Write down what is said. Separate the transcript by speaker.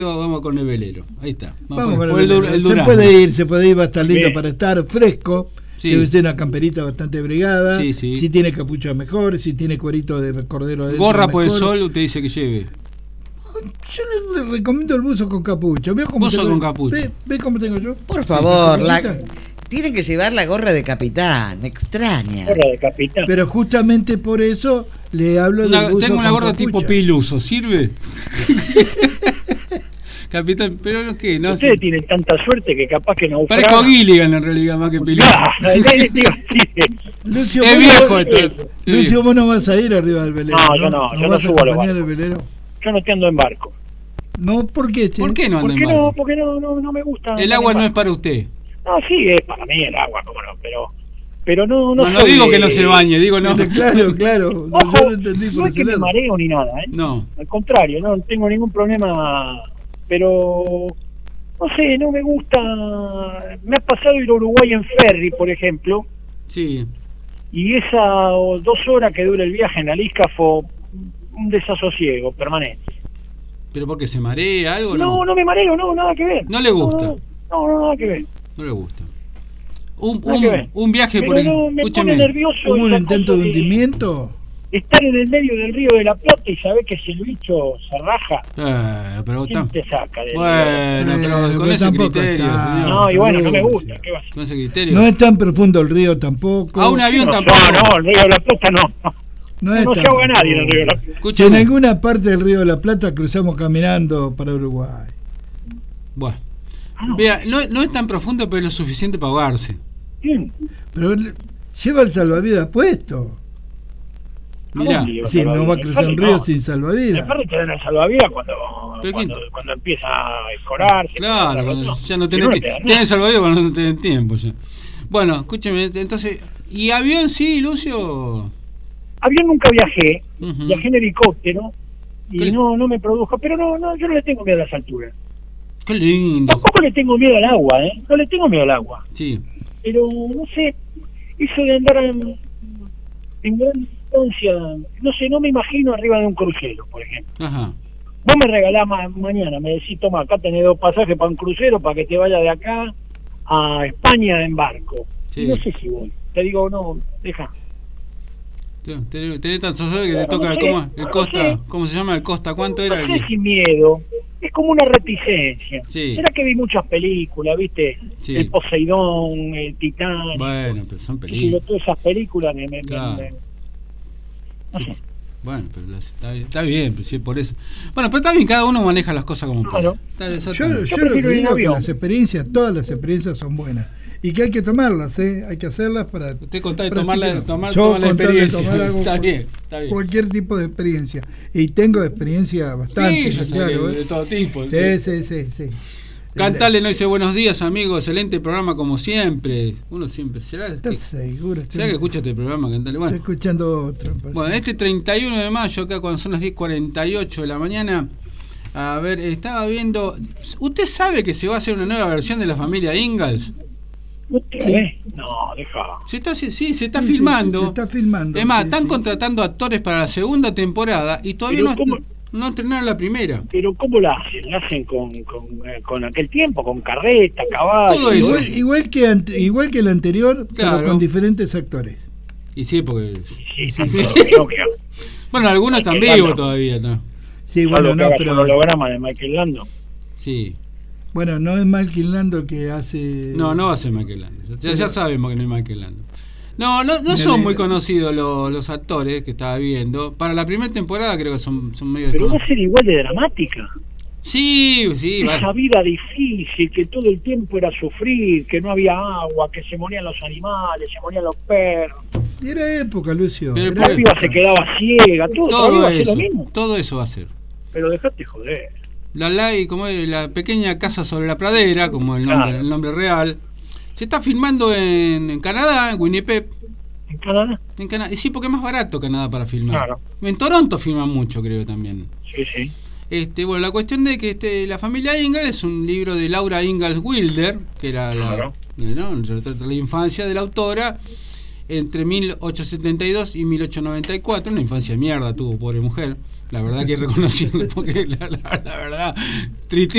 Speaker 1: Vamos con el velero. Ahí está.
Speaker 2: Vamos con el Durazno. Se puede ir, va a estar lindo
Speaker 3: Bien.
Speaker 2: para estar fresco.
Speaker 1: Sí.
Speaker 2: Debe ser una camperita bastante abrigada.
Speaker 1: Sí, sí.
Speaker 2: Si tiene capucha mejor, si tiene cuerito de cordero adentro.
Speaker 1: Gorra por el
Speaker 2: mejor.
Speaker 1: sol, usted dice que lleve.
Speaker 2: Yo le recomiendo el buzo con capucha. ¿Ve cómo
Speaker 1: Buzo
Speaker 2: tengo?
Speaker 1: con capucha.
Speaker 2: ¿Ve cómo tengo yo?
Speaker 4: Por favor,
Speaker 2: capuchita.
Speaker 4: tienen que llevar la gorra de capitán, extraña.
Speaker 3: Gorra de capitán.
Speaker 2: Pero justamente por eso le hablo del buzo
Speaker 1: Tengo una
Speaker 2: con
Speaker 1: gorra
Speaker 2: capucha.
Speaker 1: tipo piluso, ¿sirve? Capitán, pero no qué, no
Speaker 3: Ustedes
Speaker 1: sé.
Speaker 3: tienen tanta suerte que capaz que naufragan.
Speaker 1: Parezco Gilligan en realidad, más que piluso.
Speaker 2: Lucio,
Speaker 1: Es
Speaker 2: vos
Speaker 1: viejo
Speaker 2: no-
Speaker 1: esto.
Speaker 2: Lucio, vos no vas a ir arriba del velero.
Speaker 3: No, yo no, yo no
Speaker 2: vas a
Speaker 3: subo a los
Speaker 2: acompañar
Speaker 3: barcos.
Speaker 2: el velero.
Speaker 3: Yo no te ando en barco.
Speaker 2: No, ¿por qué, che?
Speaker 1: ¿Por qué no
Speaker 3: ¿Por
Speaker 1: anda
Speaker 3: qué
Speaker 1: en
Speaker 3: no?
Speaker 1: barco?
Speaker 3: Porque no me gusta.
Speaker 1: El
Speaker 3: andar
Speaker 1: agua
Speaker 3: en
Speaker 1: no es
Speaker 3: barco.
Speaker 1: para usted.
Speaker 3: No, sí, es para mí el agua, cómo no, pero no
Speaker 1: No
Speaker 3: soy
Speaker 1: digo
Speaker 3: de-
Speaker 1: que no se bañe, digo no.
Speaker 2: Claro.
Speaker 3: Ojo,
Speaker 2: Yo no entendí por
Speaker 3: no es
Speaker 2: ese
Speaker 3: que me
Speaker 2: lado.
Speaker 3: mareo ni nada, ¿eh?
Speaker 1: No.
Speaker 3: Al contrario, no tengo ningún problema, pero no sé, no me gusta. Me ha pasado ir a Uruguay en ferry, por ejemplo,
Speaker 1: Sí.
Speaker 3: y esas 2 horas que dura el viaje en Alisca fue un desasosiego permanente.
Speaker 1: ¿Pero porque se marea algo? No,
Speaker 3: No me mareo, no, nada que ver.
Speaker 1: No le gusta.
Speaker 3: No, nada que ver.
Speaker 1: no le gusta.
Speaker 3: Nada que ver.
Speaker 1: Un viaje,
Speaker 3: Pero
Speaker 1: por ejemplo.
Speaker 3: no, me
Speaker 1: Escúcheme.
Speaker 3: pone nervioso.
Speaker 2: ¿Hubo un
Speaker 3: esa
Speaker 2: intento
Speaker 3: cosa
Speaker 2: de hundimiento?
Speaker 3: Estar en el medio del río de la Plata y saber que si el bicho se raja,
Speaker 1: Pero
Speaker 3: ¿quién te saca de
Speaker 1: Bueno, pero con
Speaker 2: pero
Speaker 1: ese
Speaker 2: tampoco
Speaker 1: criterio,
Speaker 2: está.
Speaker 1: señor.
Speaker 3: No, y bueno, no me
Speaker 2: Lucio.
Speaker 3: gusta. ¿Qué va a ser?
Speaker 1: Con ese criterio.
Speaker 2: No es tan profundo el río tampoco.
Speaker 1: A un avión
Speaker 3: No,
Speaker 1: tampoco.
Speaker 3: no, el río de la Plata no.
Speaker 2: No es
Speaker 3: No
Speaker 2: tan
Speaker 3: se ahoga nadie en el
Speaker 2: profundo.
Speaker 3: río de la Plata.
Speaker 2: Si en
Speaker 1: Escúcheme.
Speaker 2: alguna parte del río de la Plata cruzamos caminando para Uruguay.
Speaker 1: Bueno.
Speaker 3: No.
Speaker 1: Vea, no es tan profundo, pero es lo suficiente para ahogarse.
Speaker 3: ¿Quién?
Speaker 2: Pero lleva el salvavidas puesto.
Speaker 1: Mirá.
Speaker 3: dónde?
Speaker 2: Sí, no va a cruzar un río sin salvavidas.
Speaker 3: Después te dan el salvavidas
Speaker 1: Pero
Speaker 3: cuando empieza a escorarse.
Speaker 1: Claro, cuando ya no
Speaker 3: Si
Speaker 1: tenés,
Speaker 3: no te dan nada.
Speaker 1: tenés salvavidas cuando no tenés tiempo ya. Bueno, escúcheme, entonces, ¿y avión sí, Lucio?
Speaker 3: Avión nunca viajé,
Speaker 1: Ujú.
Speaker 3: viajé en helicóptero
Speaker 1: ¿Qué
Speaker 3: y
Speaker 1: le-
Speaker 3: no me produjo, pero no, yo no le tengo miedo a las alturas.
Speaker 1: Qué lindo.
Speaker 3: Tampoco le tengo miedo al agua, no le tengo miedo al agua,
Speaker 1: Sí.
Speaker 3: pero no sé, eso de andar en gran distancia, no sé, no me imagino arriba de un crucero, por ejemplo.
Speaker 1: Ajá.
Speaker 3: Vos me regalás mañana, me decís, toma, acá tenés 2 pasajes para un crucero para que te vaya de acá a España en barco.
Speaker 1: Sí.
Speaker 3: No sé si voy. Te digo, no, deja.
Speaker 1: Tenés tan solo que te
Speaker 3: No
Speaker 1: toca,
Speaker 3: sé,
Speaker 1: ¿cómo? El
Speaker 3: no
Speaker 1: Costa,
Speaker 3: sé.
Speaker 1: ¿cómo se llama el Costa? ¿Cuánto era?
Speaker 3: No sé sin miedo. Es como una reticencia.
Speaker 1: Sí.
Speaker 3: Era que vi muchas películas, ¿viste?
Speaker 1: Sí.
Speaker 3: El Poseidón, el Titán.
Speaker 1: Bueno, pero son
Speaker 3: y
Speaker 1: películas.
Speaker 3: todas esas películas
Speaker 1: Claro.
Speaker 3: no sé.
Speaker 1: Bueno, pero está bien, pues sí, por eso. Bueno, pero está bien, cada uno maneja las cosas como puede.
Speaker 3: Claro.
Speaker 1: Está
Speaker 2: Yo
Speaker 1: exactamente.
Speaker 2: lo
Speaker 3: prefiero
Speaker 2: que
Speaker 3: ir en
Speaker 2: digo es que
Speaker 3: avión.
Speaker 2: las experiencias, todas las experiencias son buenas. Y que hay que tomarlas, hay que hacerlas para...
Speaker 1: Usted contá de
Speaker 2: para
Speaker 1: tomar la
Speaker 2: así que-
Speaker 1: tomar
Speaker 2: Yo
Speaker 1: la
Speaker 2: con tal de
Speaker 1: experiencia.
Speaker 2: tomar algo
Speaker 1: Está
Speaker 2: con-
Speaker 1: bien, está bien.
Speaker 2: Cualquier tipo de experiencia. Y tengo experiencia bastante,
Speaker 1: Sí, yo sé
Speaker 2: claro.
Speaker 1: que de todo tipo.
Speaker 2: Sí.
Speaker 1: Cantale no dice buenos días, amigo. Excelente programa como siempre. Uno siempre.
Speaker 2: ¿Estás seguro?
Speaker 1: ¿Será que escucha este programa? Cantale.
Speaker 2: Estoy
Speaker 1: Bueno,
Speaker 2: escuchando otro.
Speaker 1: bueno, este 31 de mayo, acá cuando son las 10:48 de la mañana. A ver, estaba viendo. ¿Usted sabe que se va a hacer una nueva versión de La Familia Ingalls?
Speaker 3: No, deja.
Speaker 1: Se está
Speaker 2: Sí,
Speaker 1: filmando.
Speaker 2: se está filmando.
Speaker 1: Es más,
Speaker 2: sí,
Speaker 1: están
Speaker 2: sí.
Speaker 1: contratando actores para la segunda temporada y todavía
Speaker 3: Pero ¿cómo?
Speaker 1: no estrenaron la primera.
Speaker 3: Pero ¿cómo la hacen? ¿La hacen con aquel tiempo? ¿Con carreta, caballo?
Speaker 1: Todo eso.
Speaker 2: Igual que el anterior,
Speaker 1: Claro.
Speaker 2: pero con diferentes actores.
Speaker 1: Y sí, porque.
Speaker 3: Sí,
Speaker 1: Sí.
Speaker 3: no, que
Speaker 1: Bueno, algunos están
Speaker 3: Hay que
Speaker 1: vivos
Speaker 3: darlo.
Speaker 1: todavía, ¿no?
Speaker 2: Sí,
Speaker 3: bueno,
Speaker 2: bueno, no,
Speaker 3: el
Speaker 2: pero...
Speaker 3: holograma de Michael Lando.
Speaker 1: Sí.
Speaker 2: Bueno, no es Malkin Lando que hace...
Speaker 1: No va a ser Michael Landon. Ya sabemos que no es Michael Landon. No
Speaker 2: Me
Speaker 1: son muy
Speaker 2: alegro.
Speaker 1: conocidos los actores que estaba viendo. Para la primera temporada creo que son medio
Speaker 3: Pero va a
Speaker 1: desconocidos.
Speaker 3: ser igual de dramática.
Speaker 1: Sí,
Speaker 3: Esa
Speaker 1: va.
Speaker 3: vida difícil, que todo el tiempo era sufrir, que no había agua, que se morían los animales, se morían los perros.
Speaker 2: Y era época, Lucio.
Speaker 1: Pero
Speaker 2: era
Speaker 3: La
Speaker 1: por-
Speaker 3: piba
Speaker 2: época.
Speaker 3: se quedaba ciega, todo
Speaker 1: Todo
Speaker 3: va a ser
Speaker 1: eso,
Speaker 3: lo mismo.
Speaker 1: todo eso va a ser.
Speaker 3: Pero dejate joder.
Speaker 1: Como es la pequeña casa sobre la pradera, como el nombre real. Se está filmando en Canadá, en Winnipeg.
Speaker 3: ¿En Canadá?
Speaker 1: En Canadá. Y sí, porque es más barato Canadá para filmar.
Speaker 3: Claro.
Speaker 1: En Toronto filman mucho, creo también.
Speaker 3: Sí.
Speaker 1: Bueno, la cuestión de que la familia Ingalls es un libro de Laura Ingalls Wilder, que era
Speaker 3: Claro.
Speaker 1: el retrato de la infancia de la autora entre 1872 y 1894, una infancia de mierda tuvo, pobre mujer. La verdad que reconociendo, porque la verdad, tristísimo.